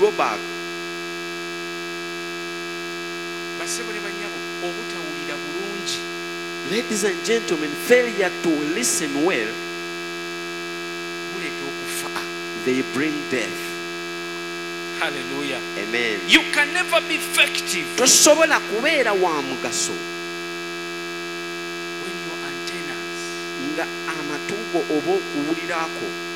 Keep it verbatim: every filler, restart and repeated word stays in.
go back. Ladies and gentlemen, failure to listen well, they bring death. Hallelujah. Amen. You can never be effective Tosobola kubeera wa mugaso when your antennas nga amatugo oba okuwulirako